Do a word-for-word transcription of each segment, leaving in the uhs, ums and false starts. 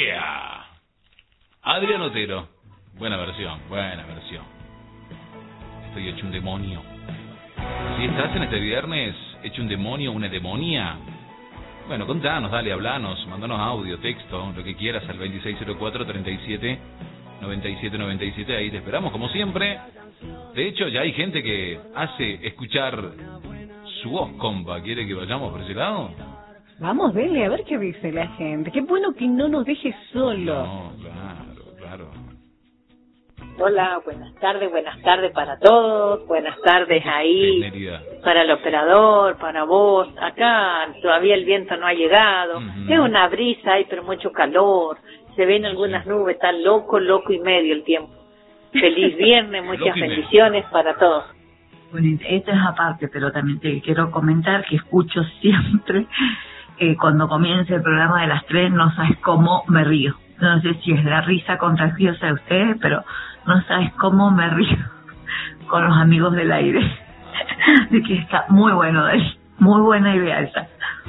Yeah. Adrián Otero. Buena versión, buena versión. Estoy hecho un demonio. Si estás en este viernes hecho un demonio, una demonia, bueno, contanos, dale, hablanos, mandanos audio, texto, lo que quieras al veintiséis cero cuatro, treinta y siete, noventa y siete, noventa y siete. Ahí te esperamos, como siempre. De hecho, ya hay gente que hace escuchar su voz, compa. ¿Quiere que vayamos por ese lado? Vamos, denle a ver qué dice la gente. Qué bueno que no nos deje solos. No, claro, claro. Hola, buenas tardes, buenas tardes para todos, buenas tardes ahí para el operador, para vos. Acá todavía el viento no ha llegado, uh-huh. Es una brisa, hay pero mucho calor, se ven algunas nubes, está loco, loco y medio el tiempo. Feliz viernes, muchas bendiciones para todos. Bueno, esto es aparte, pero también te quiero comentar que escucho siempre, eh, cuando comienza el programa de las tres, no sabes cómo me río. No sé si es la risa contagiosa de ustedes, pero no sabes cómo me río con los amigos del aire. De que está muy bueno, Dani. Muy buena idea esa.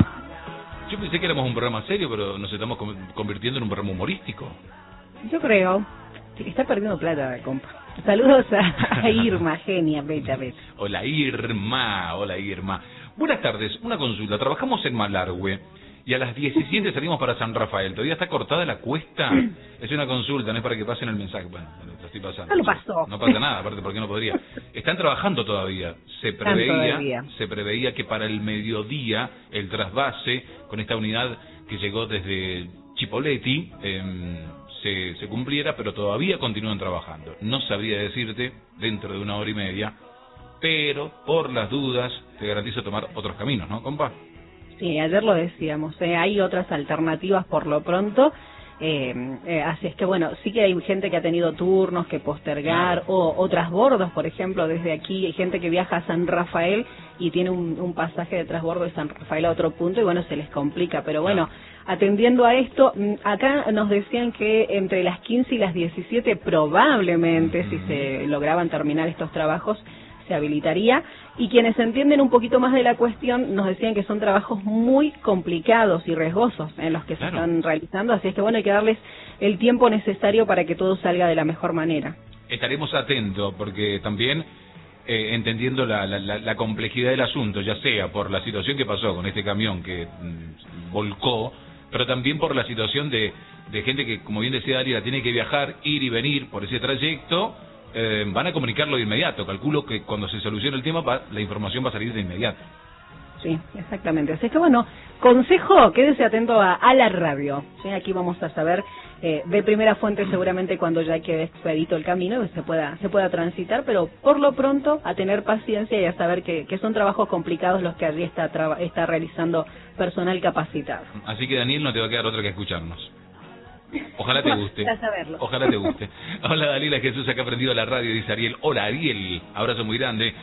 Yo pensé que éramos un programa serio, pero nos estamos convirtiendo en un programa humorístico. Yo creo. Está perdiendo plata, compa. Saludos a Irma, genia, bella, bella. Hola Irma, hola Irma. Buenas tardes, una consulta. Trabajamos en Malargüe y a las diecisiete salimos para San Rafael. ¿Todavía está cortada la cuesta? Es una consulta, no es para que pasen el mensaje. Bueno, lo estoy pasando. No lo pasó. No pasa nada, aparte porque no podría. Están trabajando todavía. Se preveía, se preveía que para el mediodía el trasvase con esta unidad que llegó desde Chipoleti eh, se, se cumpliera, pero todavía continúan trabajando. No sabría decirte dentro de una hora y media, pero por las dudas te garantizo tomar otros caminos, ¿no, compa? Sí, ayer lo decíamos, eh, hay otras alternativas por lo pronto, eh, eh, así es que bueno, sí que hay gente que ha tenido turnos que postergar, o, o transbordos, por ejemplo, desde aquí, hay gente que viaja a San Rafael y tiene un, un pasaje de transbordo de San Rafael a otro punto y bueno, se les complica, pero bueno, atendiendo a esto, acá nos decían que entre las quince y las diecisiete probablemente, si se lograban terminar estos trabajos, se habilitaría, y quienes entienden un poquito más de la cuestión nos decían que son trabajos muy complicados y riesgosos en los que claro. se están realizando, así es que bueno, hay que darles el tiempo necesario para que todo salga de la mejor manera. Estaremos atentos, porque también eh, entendiendo la, la, la complejidad del asunto, ya sea por la situación que pasó con este camión que mmm, volcó, pero también por la situación de, de gente que, como bien decía Dalia, tiene que viajar, ir y venir por ese trayecto. Eh, van a comunicarlo de inmediato. Calculo que cuando se solucione el tema va, la información va a salir de inmediato. Sí, exactamente. Así que bueno, consejo, quédese atento a, a la radio. ¿Sí? Aquí vamos a saber eh, de primera fuente seguramente cuando ya quede expedito el camino que se pueda se pueda transitar, pero por lo pronto a tener paciencia y a saber que, que son trabajos complicados los que allí está, traba, está realizando personal capacitado. Así que Daniel, no te va a quedar otra que escucharnos. Ojalá te guste. Ojalá te guste. Hola Dalila Jesús, acá aprendido la radio, dice Ariel. Hola Ariel, abrazo muy grande.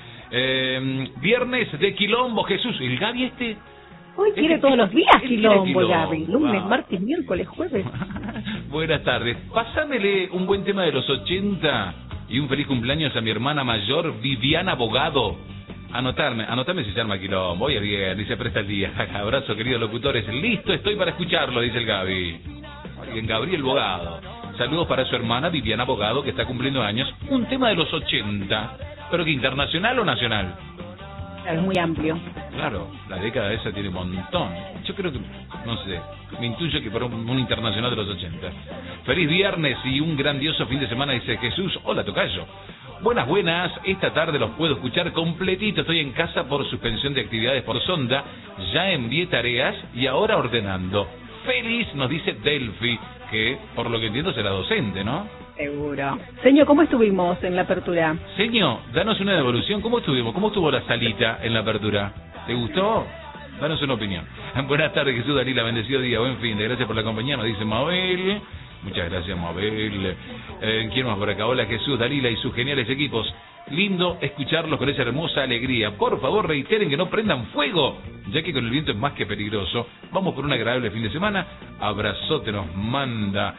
Eh, viernes de Quilombo, Jesús. ¿El Gaby este? Hoy quiere este, todos los días Quilombo, quilombo, Gaby. Lunes, martes, miércoles, jueves. Buenas tardes. Pásamele un buen tema de los ochenta y un feliz cumpleaños a mi hermana mayor, Viviana Bogado. Anotarme, anotarme si se arma Quilombo. Hoy es viernes, dice presta el día. Abrazo, queridos locutores. Listo, estoy para escucharlo, dice el Gaby. En Gabriel Bogado. Saludos para su hermana Viviana Bogado, que está cumpliendo años. Un tema de los ochenta, pero que internacional o nacional. Claro, es muy amplio. Claro, la década esa tiene un montón. Yo creo que, no sé, me intuyo que para un, un internacional de los ochenta. Feliz viernes y un grandioso fin de semana, dice Jesús. Hola, tocayo. Buenas, buenas. Esta tarde los puedo escuchar completito. Estoy en casa por suspensión de actividades por sonda. Ya envié tareas y ahora ordenando. Feliz, nos dice Delphi, que por lo que entiendo será docente, ¿no? Seguro. Señor, ¿cómo estuvimos en la apertura? Señor, danos una devolución. ¿Cómo estuvimos? ¿Cómo estuvo la salita en la apertura? ¿Te gustó? Danos una opinión. Buenas tardes, Jesús, Dalila, bendecido día, buen fin de gracias por la compañía, nos dice Mabel. Muchas gracias, Mabel. Eh, ¿Quién más por acá? Hola, Jesús, Dalila y sus geniales equipos. Lindo escucharlos con esa hermosa alegría. Por favor, reiteren que no prendan fuego, ya que con el viento es más que peligroso. Vamos por un agradable fin de semana. Abrazote nos manda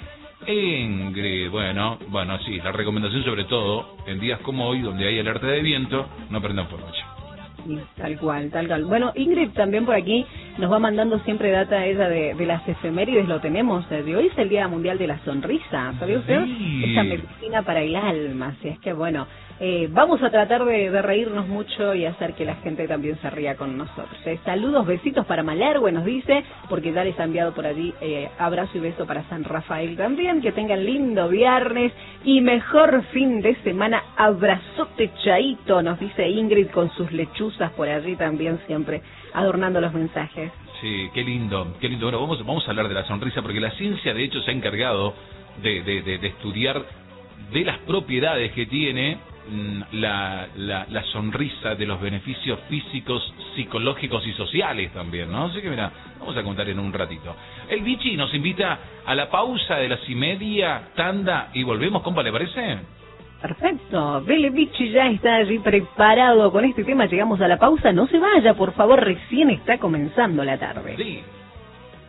Engre. Bueno, bueno, sí, la recomendación sobre todo, en días como hoy, donde hay alerta de viento, no prendan fuego. Sí, tal cual, tal cual. Bueno, Ingrid también por aquí nos va mandando siempre data ella de, de las efemérides, lo tenemos. De hoy es el Día Mundial de la Sonrisa, ¿sabía usted? Sí. Esa medicina para el alma, así es que bueno, eh, vamos a tratar de, de reírnos mucho y hacer que la gente también se ría con nosotros. Eh, saludos, besitos para Malergue, nos dice, porque ya les ha enviado por allí eh, abrazo y beso para San Rafael también, que tengan lindo viernes y mejor fin de semana. Abrazote chaito, nos dice Ingrid con sus lechuzas por allí también siempre adornando los mensajes. Sí, qué lindo, qué lindo. Bueno, vamos, vamos a hablar de la sonrisa porque la ciencia de hecho se ha encargado de, de, de, de estudiar de las propiedades que tiene la, la, la sonrisa, de los beneficios físicos, psicológicos y sociales también, ¿no? Así que mira, vamos a contar en un ratito. El Vichy nos invita a la pausa de las y media, tanda, y volvemos, compa, ¿le parece? Perfecto, Bele Vichy ya está allí preparado con este tema, llegamos a la pausa, no se vaya, por favor, recién está comenzando la tarde. Sí.